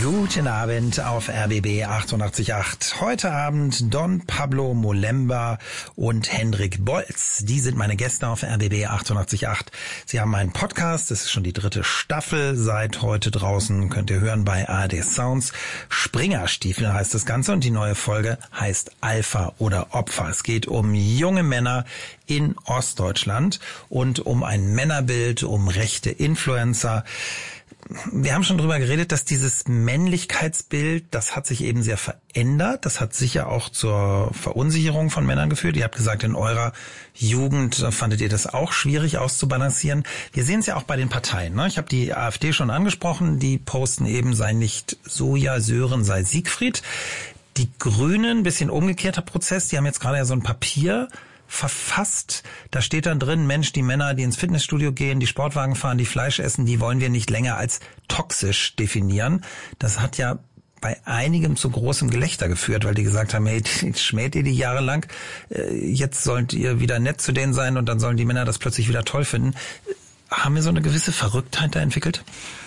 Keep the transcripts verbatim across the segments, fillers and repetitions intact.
Guten Abend auf R B B achtundachtzig Komma acht. Heute Abend Don Pablo Molemba und Hendrik Bolz. Die sind meine Gäste auf R B B achtundachtzig Komma acht. Sie haben einen Podcast, das ist schon die dritte Staffel, seit heute draußen, könnt ihr hören bei A R D Sounds. Springerstiefel heißt das Ganze und die neue Folge heißt Alpha oder Opfer. Es geht um junge Männer in Ostdeutschland und um ein Männerbild, um rechte Influencer. Wir haben schon drüber geredet, dass dieses Männlichkeitsbild, das hat sich eben sehr verändert. Das hat sicher auch zur Verunsicherung von Männern geführt. Ihr habt gesagt, in eurer Jugend fandet ihr das auch schwierig auszubalancieren. Wir sehen es ja auch bei den Parteien, ne? Ich habe die AfD schon angesprochen. Die posten eben, sei nicht Soja, Sören, sei Siegfried. Die Grünen, bisschen umgekehrter Prozess, die haben jetzt gerade ja so ein Papier verfasst. Da steht dann drin, Mensch, die Männer, die ins Fitnessstudio gehen, die Sportwagen fahren, die Fleisch essen, die wollen wir nicht länger als toxisch definieren. Das hat ja bei einigem zu großem Gelächter geführt, weil die gesagt haben, hey, schmäht ihr die jahrelang, jetzt sollt ihr wieder nett zu denen sein und dann sollen die Männer das plötzlich wieder toll finden. Haben wir so eine gewisse Verrücktheit da entwickelt?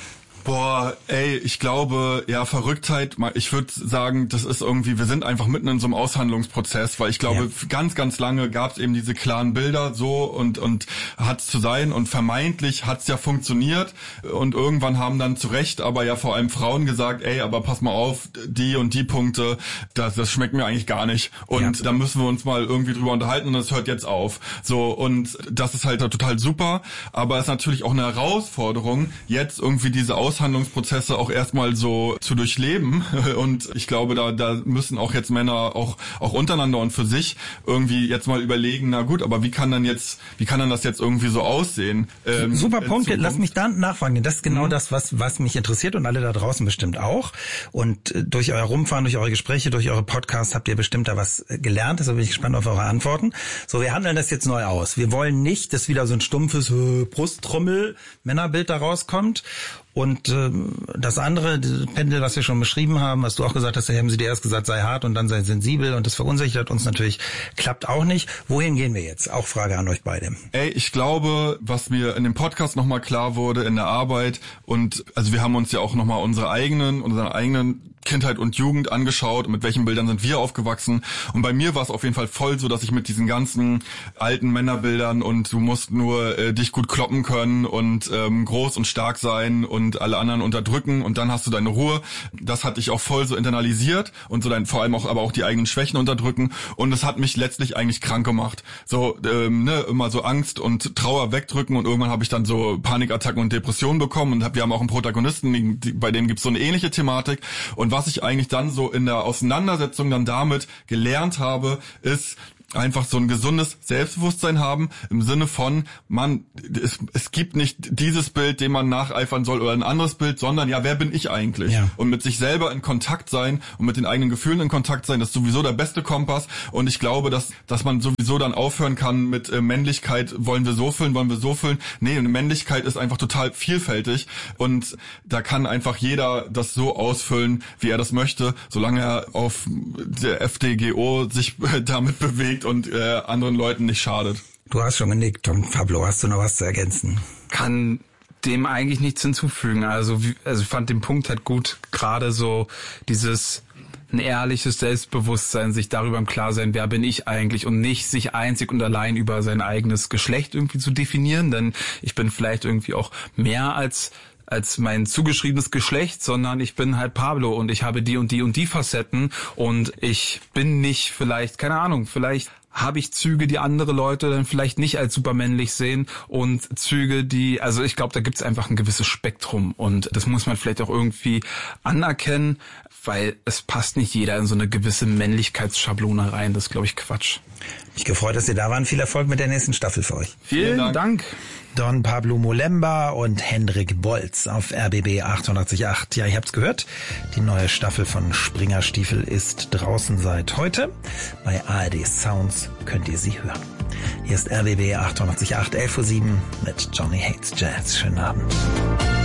Boah, ey, ich glaube, ja, Verrücktheit, ich würde sagen, das ist irgendwie, wir sind einfach mitten in so einem Aushandlungsprozess, weil ich glaube, ja. ganz, ganz lange gab es eben diese klaren Bilder so und und hat's zu sein und vermeintlich hat's ja funktioniert und irgendwann haben dann zu Recht aber ja vor allem Frauen gesagt, ey, aber pass mal auf, die und die Punkte, das, das schmeckt mir eigentlich gar nicht und ja. da müssen wir uns mal irgendwie drüber unterhalten und das hört jetzt auf. So, und das ist halt total super, aber es ist natürlich auch eine Herausforderung, jetzt irgendwie diese Aus Handlungsprozesse auch erstmal so zu durchleben und ich glaube, da da müssen auch jetzt Männer auch auch untereinander und für sich irgendwie jetzt mal überlegen, na gut, aber wie kann dann jetzt, wie kann dann das jetzt irgendwie so aussehen? Ähm, Super Punkt, lass mich da nachfragen, das ist genau mhm. das, was was mich interessiert und alle da draußen bestimmt auch und durch euer Rumfahren, durch eure Gespräche, durch eure Podcasts habt ihr bestimmt da was gelernt, deshalb bin ich gespannt auf eure Antworten. So, wir handeln das jetzt neu aus. Wir wollen nicht, dass wieder so ein stumpfes äh, Brusttrommel-Männerbild da rauskommt. Und äh, das andere, das Pendel, was wir schon beschrieben haben, was du auch gesagt hast, da haben sie dir erst gesagt, sei hart und dann sei sensibel und das verunsichert uns natürlich, klappt auch nicht. Wohin gehen wir jetzt? Auch Frage an euch beide. Ey, ich glaube, was mir in dem Podcast nochmal klar wurde, in der Arbeit und also wir haben uns ja auch nochmal unsere eigenen, unseren eigenen Kindheit und Jugend angeschaut, mit welchen Bildern sind wir aufgewachsen und bei mir war es auf jeden Fall voll so, dass ich mit diesen ganzen alten Männerbildern und du musst nur äh, dich gut kloppen können und ähm, groß und stark sein und alle anderen unterdrücken und dann hast du deine Ruhe. Das hat dich auch voll so internalisiert und so dein vor allem auch aber auch die eigenen Schwächen unterdrücken und das hat mich letztlich eigentlich krank gemacht. So ähm, ne, immer so Angst und Trauer wegdrücken und irgendwann habe ich dann so Panikattacken und Depressionen bekommen und hab, wir haben auch einen Protagonisten, die, die, bei dem gibt's so eine ähnliche Thematik und was ich eigentlich dann so in der Auseinandersetzung dann damit gelernt habe, ist einfach so ein gesundes Selbstbewusstsein haben im Sinne von, man, es, es gibt nicht dieses Bild, dem man nacheifern soll oder ein anderes Bild, sondern ja, wer bin ich eigentlich? Ja. Und mit sich selber in Kontakt sein und mit den eigenen Gefühlen in Kontakt sein, das ist sowieso der beste Kompass und ich glaube, dass dass man sowieso dann aufhören kann mit äh, Männlichkeit, wollen wir so füllen, wollen wir so füllen. Nee, eine Männlichkeit ist einfach total vielfältig und da kann einfach jeder das so ausfüllen, wie er das möchte, solange er auf der F D G O sich damit bewegt und äh, anderen Leuten nicht schadet. Du hast schon genickt, Don Pablo, hast du noch was zu ergänzen? Kann dem eigentlich nichts hinzufügen. Also, also ich fand den Punkt halt gut, gerade so dieses ein ehrliches Selbstbewusstsein, sich darüber im Klarsein, wer bin ich eigentlich und nicht sich einzig und allein über sein eigenes Geschlecht irgendwie zu definieren, denn ich bin vielleicht irgendwie auch mehr als als mein zugeschriebenes Geschlecht, sondern ich bin halt Pablo und ich habe die und die und die Facetten und ich bin nicht vielleicht, keine Ahnung, vielleicht habe ich Züge, die andere Leute dann vielleicht nicht als supermännlich sehen und Züge, die, also ich glaube, da gibt es einfach ein gewisses Spektrum und das muss man vielleicht auch irgendwie anerkennen, weil es passt nicht jeder in so eine gewisse Männlichkeitsschablone rein. Das ist, glaube ich, Quatsch. Mich gefreut, dass ihr da waren. Viel Erfolg mit der nächsten Staffel für euch. Vielen, Vielen Dank. Dank. Don Pablo Molemba und Hendrik Bolz auf R B B achtundachtzig Komma acht. Ja, ihr habt's gehört. Die neue Staffel von Springerstiefel ist draußen seit heute. Bei A R D Sounds könnt ihr sie hören. Hier ist R B B achtundachtzig Komma acht, elf Uhr sieben mit Johnny Hates Jazz. Schönen Abend.